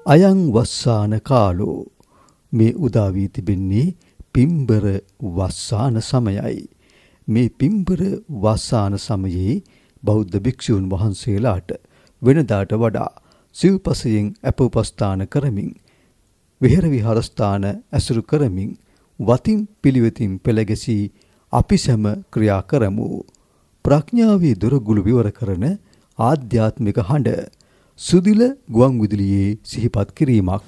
අයං වස්සාන කාලෝ මේ උදා වී තිබෙන්නේ පිම්බර වස්සාන සමයයි. මේ පිම්බර වස්සාන සමයේ බෞද්ධ භික්ෂූන් වහන්සේලාට වෙනදාට වඩා සිව්පසයෙන් අප උපස්ථාන කරමින් විහෙර විහාරස්ථාන ඇසුරු කරමින් වතින් පිළිවෙතින් පෙළගැසී අපි සැම ක්‍රියා කරමු. ප්‍රඥාවේ දොරගුළු විවර කරන ආධ්‍යාත්මික හඬ සුදිල ගුවන් විදුලියේ සිහිපත් කිරීමක්.